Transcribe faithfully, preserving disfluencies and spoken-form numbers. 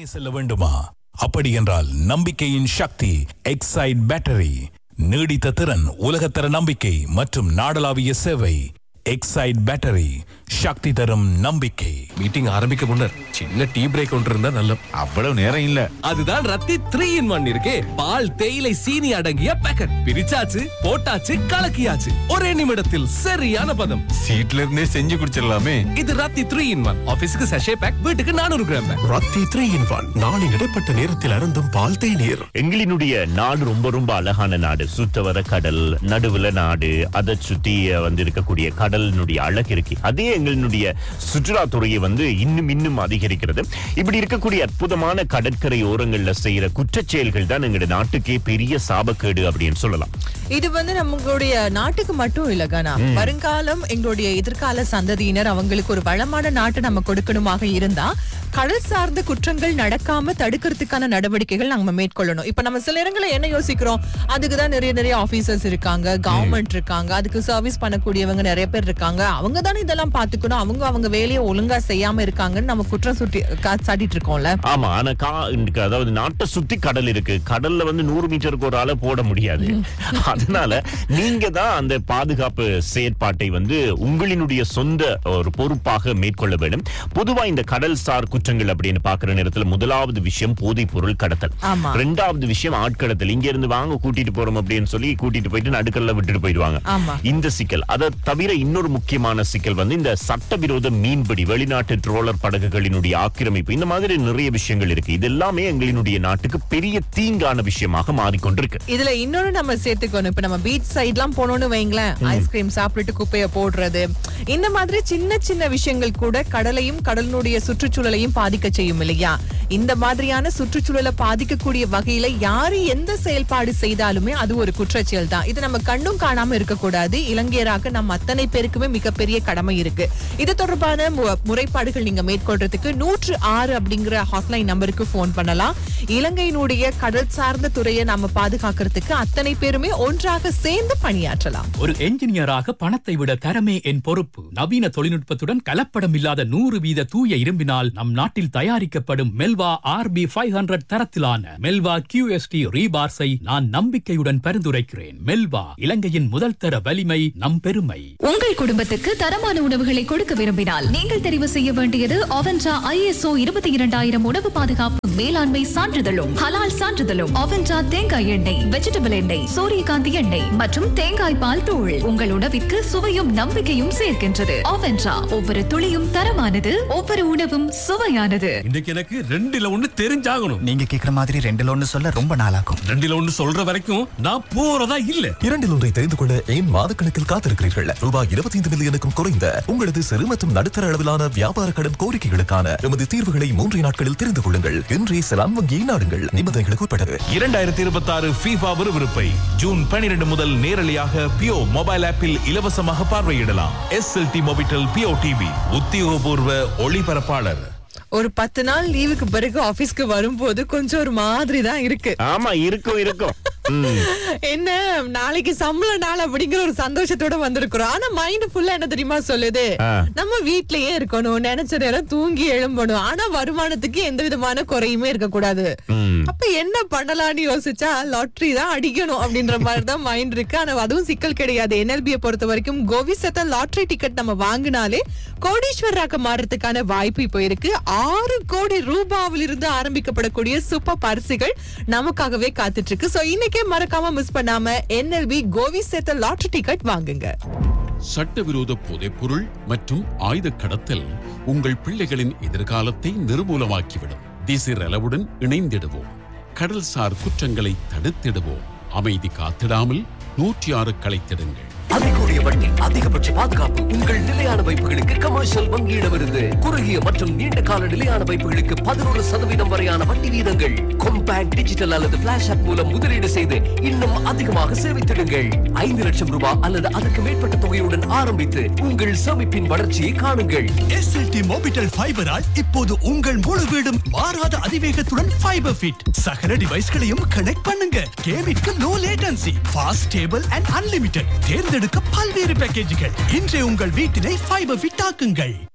செல்ல வேண்டுமா? அப்படி என்றால் நம்பிக்கையின் சக்தி எக்ஸைட் பேட்டரி, நீடித்த திறன், உலகத்தர நம்பிக்கை மற்றும் நாடளாவிய சேவை. எக்ஸைட் பேட்டரி, சக்தி தரும் நம்பிக்கை. மீட்டிங் ஆரம்பிக்க முன்னர் சின்ன டீ பிரேக் ஒன்று இருந்தா நல்ல. அவ்வளவு நேரம் இல்ல. அதுதான் ரத்தி த்ரீ இன் ஒன் இருக்கே. பால், தேயிலை, சீனி அடங்கிய பேக்கெட். பிரிச்சாச்சு, போட்டாச்சு, கலக்கியாச்சு. ஒரே நிமிடத்தில் சரியான பதம். சீட்ல இருந்தே செஞ்சு குடிச்சிடலாமே. இது ரத்தி த்ரீ இன் ஒன். ஆபீஸ்க்கு சஷே பேக், வீட்டுக்கு நானூறு gram back. Rathi three in one. நாளின் இடைப்பட்ட நேரத்தில் அருந்தும் பால் தேநீர். எங்களினுடைய நாடு ரொம்ப ரொம்ப அழகான நாடு. சுத்த வர கடல், நடுவுல நாடு, அதை சுத்தி வந்து இருக்கக்கூடிய கடலினுடைய அழகு இருக்கு. அதே எங்களுடைய சுற்றுலாத்துறையை வந்து இன்னும் இன்னும் அதிகரிக்கிறது. இப்படி இருக்கக்கூடிய அற்புதமான கடற்கரை ஓரங்கள்ல செய்யற குற்றச்செயல்கள் தான் எங்களுடைய நாட்டுக்கே பெரிய சாபக்கேடு அப்படின்னு சொல்லலாம். இது வந்து நம்மளுடைய நாட்டுக்கு மட்டும் இல்ல கனா, வருங்காலம் எங்களுடைய எதிர்கால சந்ததியினர் அவங்களுக்கு ஒரு வளமான நாட்டை நம்ம கொடுக்கணுமாக இருந்தா கடல் சார்ந்த குற்றங்கள் நடக்காம தடுக்கிறதுக்கான நடவடிக்கைகள் நம்ம மேற்கொள்ளணும். இப்ப நம்ம சில இடங்களை என்ன யோசிக்கிறோம், அதுக்குதான் நிறைய நிறைய ஆபீசர்ஸ் இருக்காங்க, கவர்மெண்ட் இருக்காங்க, அதுக்கு சர்வீஸ் பண்ணக்கூடியவங்க நிறைய பேர் இருக்காங்க, அவங்க தானே இதெல்லாம் பாத்துக்கணும், அவங்க அவங்க வேலையை ஒழுங்கா செய்யாம இருக்காங்கன்னு நம்ம குற்றம் சுட்டி சாட்டிட்டு இருக்கோம்ல. ஆமா, ஆனா அதாவது நாட்டை சுத்தி கடல் இருக்கு. கடல்ல வந்து நூறு மீட்டருக்கு ஒரு ஆளை போட முடியாது. அதனால நீங்க தான் அந்த பாதுகாப்பு செயற்பாட்டை வந்து உங்களினுடைய சொந்த ஒரு பொறுப்பாக மேற்கொள்ள வேண்டும். பொதுவா இந்த கடல் சார் குற்றங்கள் அப்படின்னு பாக்குற நேரத்தில் முதலாவது விஷயம் போதைப் பொருள் கடத்தல், இரண்டாவது விஷயம் ஆட்கடத்தல். இங்க இருந்து வாங்க கூட்டிட்டு போறோம் அப்படின்னு சொல்லி கூட்டிட்டு போயிட்டு நடுக்கல்ல விட்டுட்டு போயிடுவாங்க. இந்த சிக்கல். அதை தவிர இன்னொரு முக்கியமான சிக்கல் வந்து இந்த சட்டவிரோத மீன்பிடி, வெளிநாட்டு ட்ரோலர் படகுகளினுடைய ஆக்கிரமிப்பு. இந்த மாதிரி நிறைய விஷயங்கள் இருக்கு. இது எல்லாமே எங்களினுடைய நாட்டுக்கு பெரிய தீங்கான விஷயமாக மாறிக்கொண்டிருக்கு. இதுல இன்னொரு நம்ம சேர்த்துக்கணும். இப்ப நம்ம பீச் சைட்லாம் போனோம்னு வைங்களேன், ஐஸ்கிரீம் சாப்பிட்டு குப்பையை போடுறது, இந்த மாதிரி சின்ன சின்ன விஷயங்கள் கூட கடலையும் கடலினுடைய சுற்றுச்சூழலையும் பாதிக்க செய்யும் இல்லையா? இந்த மாதிரியான சுற்றுச்சூழலை பாதிக்கக்கூடிய வகையில யாரு எந்த செயல்பாடு செய்தாலுமே அது ஒரு குற்றச்செயல் தான். இது நம்ம கண்டும் காணாம இருக்கக்கூடாது. இலங்கையராக நம்ம அத்தனை பேருக்குமே மிகப்பெரிய கடமை இருக்கு. இது தொடர்பான முறைப்பாடுகள் நீங்க மேற்கொள்றதுக்கு நூற்று ஆறு அப்படிங்கிற ஹாட்லைன் நம்பருக்கு போன் பண்ணலாம். இலங்கையினுடைய கடல் சார்ந்த துறையை நாம பாதுகாக்கிறதுக்கு அத்தனை பேருமே ஒன்றாக சேர்ந்து பணியாற்றலாம். ஒரு என்ஜினியராக பணத்தை விட தரமே என் பொறுப்பு. நவீன தொழில்நுட்பத்துடன் கலப்படம் இல்லாத நூறு வீத தூய இரும்பினால் நம் நாட்டில் தயாரிக்கப்படும் மெல்வா ஆர்பி ஐந்து நூறு தரத்திலான மெல்வா கியூஎஸ்டி ரீபார்ஸை நான் நம்பிக்கையுடன் பரிந்துரைக்கிறேன். மெல்வா, இலங்கையின் முதல் தர வலிமை, நம் பெருமை. உங்கள் குடும்பத்துக்கு தரமான உணவுகளை கொடுக்க விரும்பினால் நீங்கள் தெரிவு செய்ய வேண்டியது அவென்டா ஐஎஸ்ஓ இருபத்தி இரண்டாயிரம் உணவு பாதுகாப்பு மேலாண்மை சான்றிதழும் ஹலால் சான்றிதழும். அவென்டா தேங்காய் எண்ணெய், வெஜிடபிள் எண்ணெய், சூரியகாந்தி எண்ணெய் மற்றும் தேங்காய் பால் தூள் உங்கள் உணவிற்கு சுவையும் நம்பிக்கையும் சேர்க்கின்றது. அவென்டா, ஒவ்வொரு துளியும் தரமானது, ஒவ்வொரு உணவும் சுவையானது. இன்னைக்கு எனக்கு ரெண்டுல ஒண்ணு தெரிஞ்சாகணும். நீங்க கேக்குற மாதிரி ரெண்டுல ஒண்ணு சொல்ல ரொம்ப நாளாகும். ரெண்டுல ஒண்ணு சொல்ற வரைக்கும் நான் போறதா இல்ல. இரண்டில் ஒன்றை தெரிந்து கொள்ள ஏன் மாதக்கணக்கில் காத்திருக்கிறீர்கள்? ரூபாய் இருபத்தி ஐந்து மில்லியனுக்கும் குறைந்த உங்களது சிறு மற்றும் நடுத்தர அளவிலான வியாபார கடன் கோரிக்கைகளுக்கான எமது தீர்வுகளை மூன்று நாட்களில் தெரிந்து கொள்ளுங்கள். இன்றே செலான் வங்கியை நாடுங்கள். நிபந்தனைகளுக்கு உட்பட்டது. இரண்டாயிரத்தி இருபத்தி ஆறு ஃபீஃபா விறுவிறுப்பை ஜூன் பன்னிரண்டு முதல் நேரலையாக பியோ மொபைல் ஆப்பில் இலவசமாக பார்வையிடலாம். எஸ்எல்டி மொபிட்டல் பியோ டிவி உத்தியோகபூர்வ ஒளிபரப்பாளர். ஒரு பத்து நாள் லீவுக்கு பிறகு ஆபீஸ்க்கு வரும்போது கொஞ்சம் ஒரு மாதிரி தான் இருக்கு. ஆமா, இருக்கும் இருக்கும். என்ன நாளைக்கு சம்பள நாள் அப்படிங்கிற ஒரு சந்தோஷத்தோட வந்திருக்கிறோம். ஆனா மைண்ட் ஃபுல்லா என்ன தெரியுமா சொல்லுது, நம்ம வீட்லயே இருக்கணும், நினைச்ச நேரம் தூங்கி எழும்பணும், ஆனா வருமானத்துக்கு எந்த விதமான குறையுமே இருக்க கூடாது. அப்ப என்ன பண்ணலாம்னு யோசிச்சா லாட்டரி தான் அடிக்கணும் அப்படின்ற மாதிரிதான் மைண்ட் இருக்கு. ஆனா அதுவும் சிக்கல் கிடையாது. என்எல்பியை பொறுத்த வரைக்கும் கோவிசத்த லாட்டரி டிக்கெட் நம்ம வாங்கினாலே கோடீஸ்வரராக மாறதுக்கான வாய்ப்பு இப்போ இருக்கு. ஆறு கோடி ரூபாவில் இருந்து ஆரம்பிக்கப்படக்கூடிய சூப்பர் பரிசுகள் நமக்காகவே காத்துட்டு இருக்கு. சோ இன்னைக்கு மறக்காம மிஸ் பண்ணாம என்எல்பி கோவிசத்த லாட்டரி டிக்கெட் வாங்குங்க. சட்டவிரோத போதைப் பொருள் மற்றும் ஆயுத கடத்தல் உங்கள் பிள்ளைகளின் எதிர்காலத்தை நிர்மூலமாக்கிவிடும். திசிர் அளவுடன் இணைந்திடுவோம். கடல்சார் குற்றங்களை தடுத்திடுவோம். அமைதி காத்திடாமல் நூற்றி ஆறு களைத்திடுங்கள். அதிகூடிய வட்டி, அதிகபட்ச பாதுகாப்பு உங்கள் நிலையான வைப்புகளுக்கு கமர்ஷியல் வங்கியிடமிருந்து. குறுகிய மற்றும் நீண்ட கால நிலையான வைப்புகளுக்கு பதினோரு சதவீதம் வரையான வட்டி வீதங்கள். காம்பேக்ட் டிஜிட்டல் அல்லது பிளாஷ் ஆப் மூலம் முதலீடு செய்து இன்னும் அதிகமாக சேமித்திடுங்கள். ஐந்து லட்சம் ரூபாய் அல்லது அதற்கு மேற்பட்ட தொகையுடன் ஆரம்பித்து உங்கள் சேமிப்பின் வளர்ச்சியை காணுங்கள். எஸ்எல்டி மொபிட்டல் ஃபைபரால் இப்போது உங்கள் முழு வீடும் மாறாத அதிவேகத்துடன் ஃபைபர் ஃபிட். சகல டிவைஸ்களையும் கனெக்ட் பண்ணுங்க. கேமிற்கு low latency, fast, stable and unlimited. தேர்ந்தெடுக்க பல்வேறு பேக்கேஜுகள். இன்றே உங்கள் வீட்டினை ஃபைபர் ஃபிட் ஆக்குங்கள்.